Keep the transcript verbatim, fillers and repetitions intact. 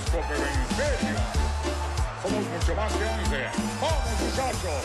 Cope Imperio. Somos mucho más que once. ¡Vamos, muchachos!